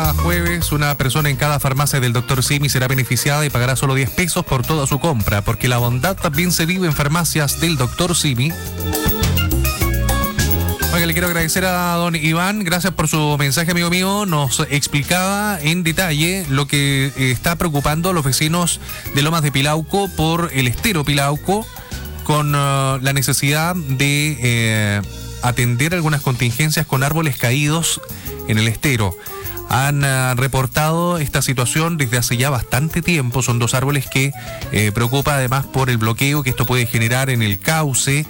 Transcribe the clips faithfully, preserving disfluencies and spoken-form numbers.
día jueves, una persona en cada farmacia del doctor Simi será beneficiada y pagará solo diez pesos por toda su compra, porque la bondad también se vive en farmacias del doctor Simi. Oiga, le quiero agradecer a don Iván, gracias por su mensaje, amigo mío. Nos explicaba en detalle lo que está preocupando a los vecinos de Lomas de Pilauco por el estero Pilauco, con uh, la necesidad de eh, atender algunas contingencias con árboles caídos en el estero. Han uh, reportado esta situación desde hace ya bastante tiempo. Son dos árboles que eh, preocupa además por el bloqueo que esto puede generar en el cauce,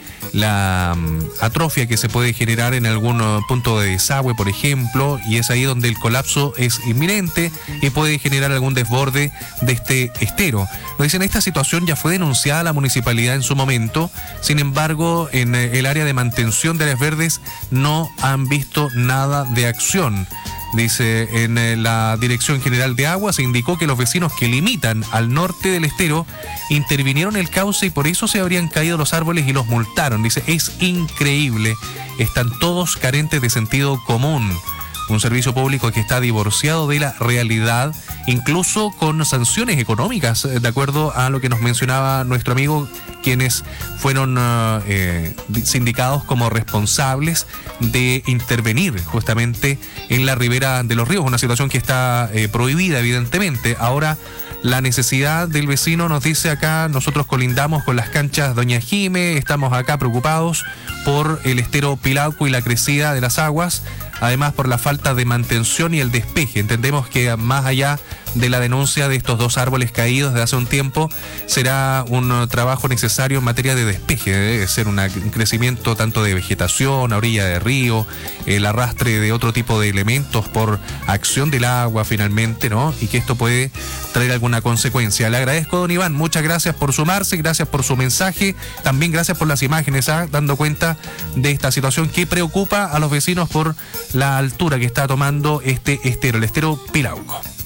la um, atrofia que se puede generar en algún uh, punto de desagüe, por ejemplo, y es ahí donde el colapso es inminente y puede generar algún desborde de este estero. Nos dicen, esta situación ya fue denunciada a la municipalidad en su momento, sin embargo, en eh, el área de mantención de áreas verdes no han visto nada de acción. Dice, en eh, la Dirección General de Agua se indicó que los vecinos que limitan al norte del estero intervinieron el cauce y por eso se habrían caído los árboles y los multaron. Dice, es increíble, están todos carentes de sentido común. Un servicio público que está divorciado de la realidad, incluso con sanciones económicas, de acuerdo a lo que nos mencionaba nuestro amigo, quienes fueron uh, eh, sindicados como responsables de intervenir justamente en la ribera de los ríos, una situación que está eh, prohibida evidentemente. Ahora, la necesidad del vecino, nos dice acá, nosotros colindamos con las canchas Doña Jime, estamos acá preocupados por el estero Pilauco y la crecida de las aguas, además por la falta de mantención y el despeje. Entendemos que más allá de la denuncia de estos dos árboles caídos de hace un tiempo, será un trabajo necesario en materia de despeje. Debe ser una, un crecimiento tanto de vegetación a orilla de río, el arrastre de otro tipo de elementos por acción del agua finalmente, ¿no? Y que esto puede traer alguna consecuencia. Le agradezco, don Iván, muchas gracias por sumarse, gracias por su mensaje, también gracias por las imágenes, ¿eh? Dando cuenta de esta situación que preocupa a los vecinos por la altura que está tomando este estero, el estero Pilauco.